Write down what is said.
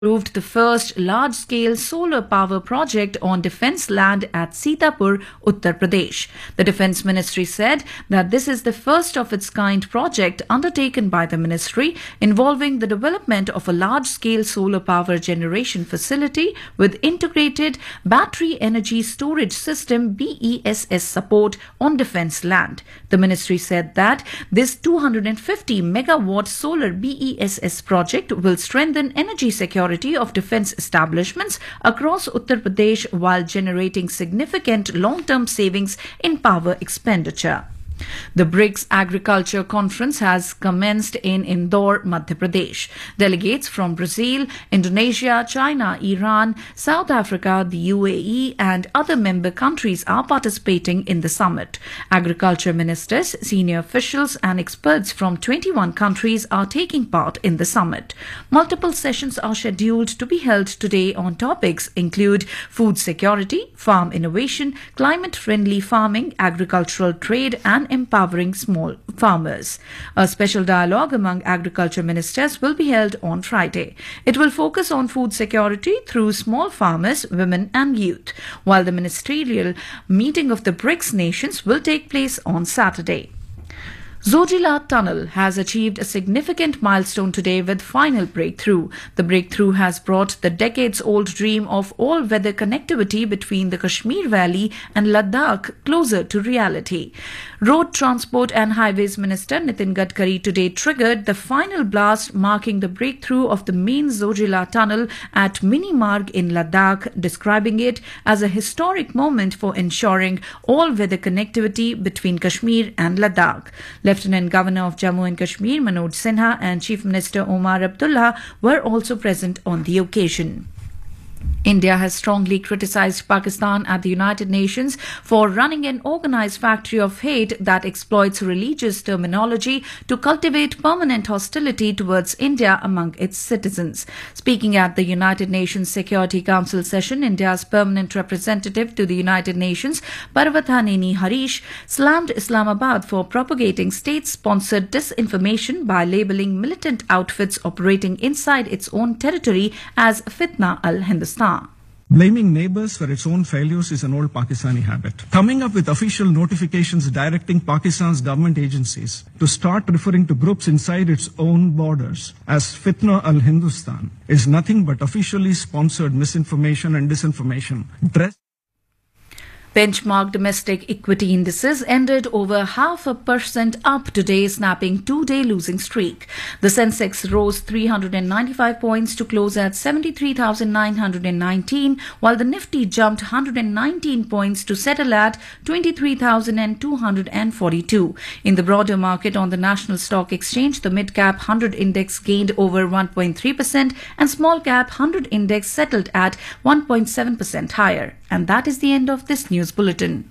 approved the first large-scale solar power project on defence land at Sitapur, Uttar Pradesh. The Defence Ministry said that this is the first of its kind project undertaken by the ministry involving the development of a large-scale solar power generation facility with integrated battery energy storage system BESS support on defence land. The ministry said that this 250 megawatt solar BESS project will strengthen energy security of defence establishments across Uttar Pradesh while generating significant long-term savings in power expenditure. The BRICS Agriculture Conference has commenced in Indore, Madhya Pradesh. Delegates from Brazil, Indonesia, China, Iran, South Africa, the UAE and other member countries are participating in the summit. Agriculture ministers, senior officials and experts from 21 countries are taking part in the summit. Multiple sessions are scheduled to be held today on topics include food security, farm innovation, climate-friendly farming, agricultural trade and empowering small farmers. A special dialogue among agriculture ministers will be held on Friday. It will focus on food security through small farmers, women and youth, while the ministerial meeting of the BRICS nations will take place on Saturday. Zojila Tunnel has achieved a significant milestone today with final breakthrough. The breakthrough has brought the decades-old dream of all-weather connectivity between the Kashmir Valley and Ladakh closer to reality. Road Transport and Highways Minister Nitin Gadkari today triggered the final blast marking the breakthrough of the main Zojila Tunnel at Mini Marg in Ladakh, describing it as a historic moment for ensuring all-weather connectivity between Kashmir and Ladakh. Lieutenant Governor of Jammu and Kashmir Manoj Sinha and Chief Minister Omar Abdullah were also present on the occasion. India has strongly criticized Pakistan at the United Nations for running an organized factory of hate that exploits religious terminology to cultivate permanent hostility towards India among its citizens. Speaking at the United Nations Security Council session, India's permanent representative to the United Nations, Parvathaneni Harish, slammed Islamabad for propagating state-sponsored disinformation by labeling militant outfits operating inside its own territory as Fitna al-Hindustan. Blaming neighbors for its own failures is an old Pakistani habit. Coming up with official notifications directing Pakistan's government agencies to start referring to groups inside its own borders as Fitna al-Hindustan is nothing but officially sponsored misinformation and disinformation. Benchmark domestic equity indices ended over 0.5% up today, snapping two-day losing streak. The Sensex rose 395 points to close at 73,919, while the Nifty jumped 119 points to settle at 23,242. In the broader market on the National Stock Exchange, the mid-cap 100 index gained over 1.3% and small-cap 100 index settled at 1.7% higher. And that is the end of this news bulletin.